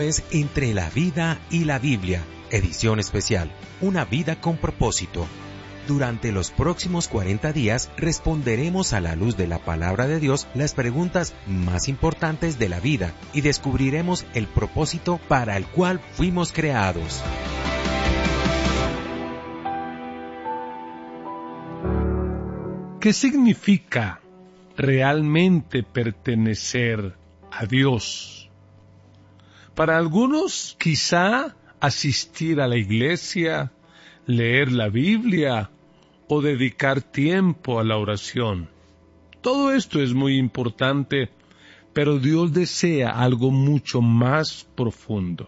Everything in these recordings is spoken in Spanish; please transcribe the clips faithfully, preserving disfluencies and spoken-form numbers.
Es Entre la vida y la Biblia, edición especial, una vida con propósito. Durante los próximos cuarenta días responderemos a la luz de la palabra de Dios las preguntas más importantes de la vida y descubriremos el propósito para el cual fuimos creados. ¿Qué significa realmente pertenecer a Dios? Para algunos, quizá asistir a la iglesia, leer la Biblia o dedicar tiempo a la oración. Todo esto es muy importante, pero Dios desea algo mucho más profundo.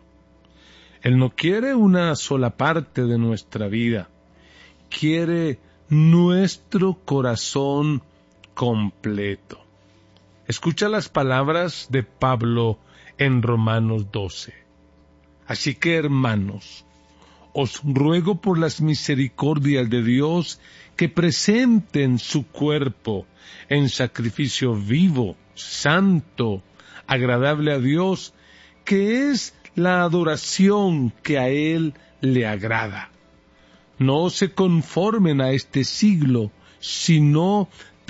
Él no quiere una sola parte de nuestra vida, quiere nuestro corazón completo. Escucha las palabras de Pablo en Romanos doce. Así que, hermanos, os ruego por las misericordias de Dios que presenten su cuerpo en sacrificio vivo, santo, agradable a Dios, que es la adoración que a Él le agrada. No se conformen a este siglo, sino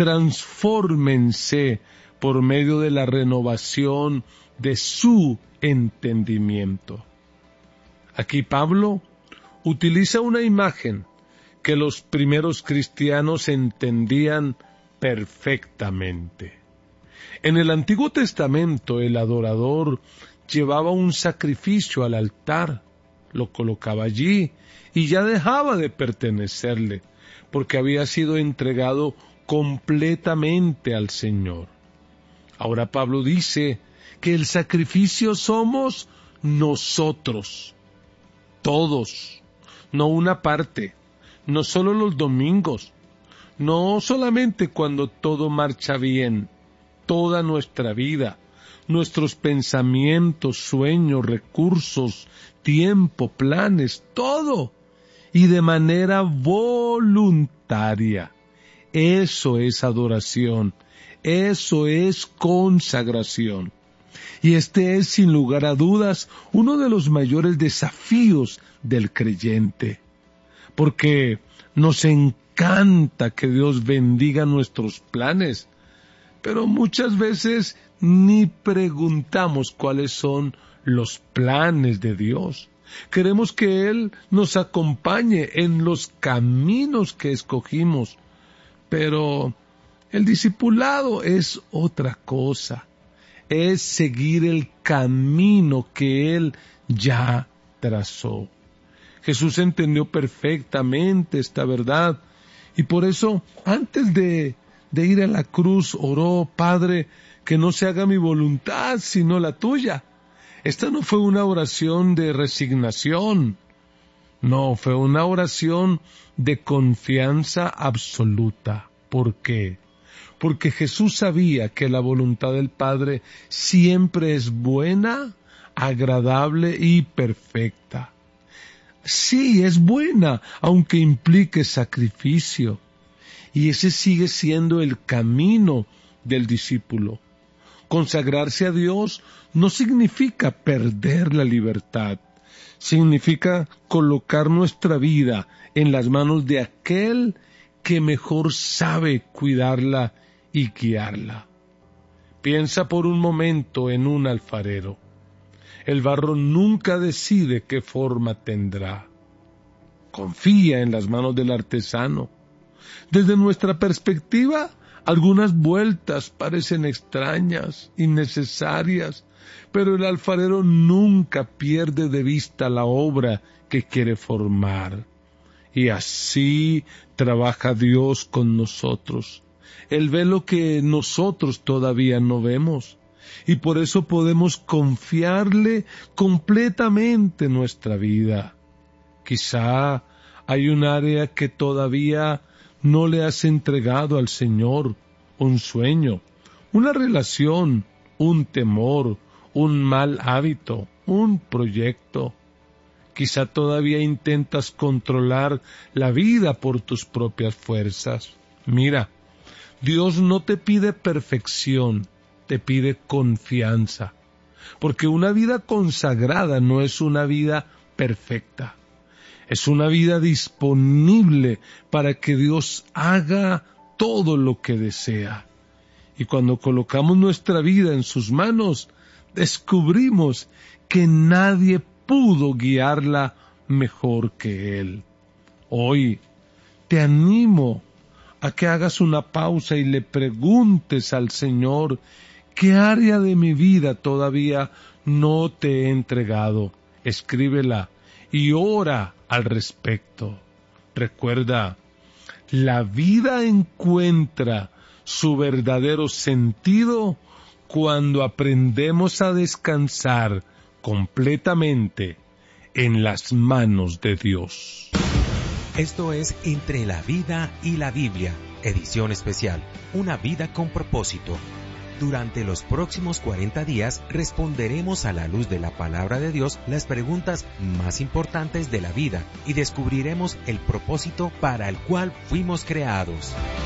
transfórmense por medio de la renovación de su entendimiento. Aquí Pablo utiliza una imagen que los primeros cristianos entendían perfectamente. En el Antiguo Testamento el adorador llevaba un sacrificio al altar, lo colocaba allí y ya dejaba de pertenecerle, porque había sido entregado completamente al Señor. Ahora Pablo dice que el sacrificio somos nosotros, todos, no una parte, no solo los domingos, no solamente cuando todo marcha bien, toda nuestra vida, nuestros pensamientos, sueños, recursos, tiempo, planes, todo, y de manera voluntaria. Eso es adoración, eso es consagración. Y este es, sin lugar a dudas, uno de los mayores desafíos del creyente, porque nos encanta que Dios bendiga nuestros planes, pero muchas veces ni preguntamos cuáles son los planes de Dios. Queremos que Él nos acompañe en los caminos que escogimos, pero el discipulado es otra cosa. Es seguir el camino que Él ya trazó. Jesús entendió perfectamente esta verdad y por eso, antes de, de ir a la cruz, oró: Padre, que no se haga mi voluntad sino la tuya. Esta no fue una oración de resignación, no, fue una oración de confianza absoluta. ¿Por qué? Porque Jesús sabía que la voluntad del Padre siempre es buena, agradable y perfecta. Sí, es buena, aunque implique sacrificio. Y ese sigue siendo el camino del discípulo. Consagrarse a Dios no significa perder la libertad. Significa colocar nuestra vida en las manos de aquel que mejor sabe cuidarla y guiarla. Piensa por un momento en un alfarero. El barro nunca decide qué forma tendrá. Confía en las manos del artesano. Desde nuestra perspectiva, algunas vueltas parecen extrañas, innecesarias, pero el alfarero nunca pierde de vista la obra que quiere formar. Y así trabaja Dios con nosotros. Él ve lo que nosotros todavía no vemos, y por eso podemos confiarle completamente nuestra vida. Quizá hay un área que todavía no le has entregado al Señor, un sueño, una relación, un temor, un mal hábito, un proyecto. Quizá todavía intentas controlar la vida por tus propias fuerzas. Mira, Dios no te pide perfección, te pide confianza. porque una vida consagrada no es una vida perfecta. Es una vida disponible para que Dios haga todo lo que desea. Y cuando colocamos nuestra vida en sus manos, descubrimos que nadie pudo guiarla mejor que Él. Hoy te animo a que hagas una pausa y le preguntes al Señor qué área de mi vida todavía no te he entregado. Escríbela y ora al respecto. Recuerda, la vida encuentra su verdadero sentido cuando aprendemos a descansar completamente en las manos de Dios. Esto es Entre la Vida y la Biblia, edición especial, una vida con propósito. Durante los próximos cuarenta días responderemos a la luz de la palabra de Dios las preguntas más importantes de la vida y descubriremos el propósito para el cual fuimos creados.